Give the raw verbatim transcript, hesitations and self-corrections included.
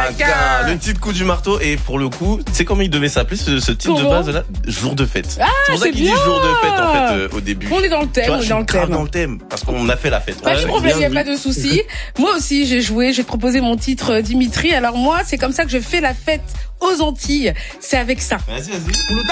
Chacun. Le petit coup du marteau. Et pour le coup, tu sais comment il devait s'appeler ce, ce titre Comment? de base là? Jour de fête. Ah, c'est pour ça c'est qu'il dit bien. jour de fête en fait euh, au début. On est dans le thème, Tu vois, on je est dans suis le grave thème. dans le thème parce qu'on a fait la fête. Pas de Ouais, problème, bien il n'y a vu. pas de souci. Moi aussi, j'ai joué, j'ai proposé mon titre euh, Dimitri. Alors moi, c'est comme ça que je fais la fête aux Antilles. C'est avec ça. Vas-y, vas-y.